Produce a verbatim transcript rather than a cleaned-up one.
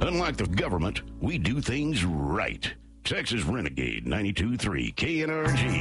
Unlike the government, we do things right. Texas Renegade ninety-two point three K N R G.